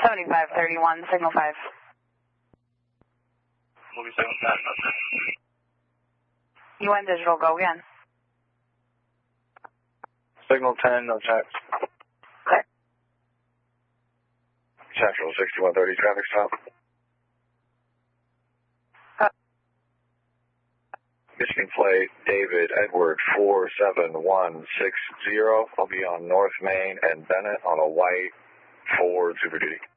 7531, signal 5. We'll be signal 5. UN digital, go again. Signal 10, no check. Okay. Central 6130, traffic stop. Michigan Plate, David Edward 47160. I'll be on North Main and Bennett on a white Ford Super Duty.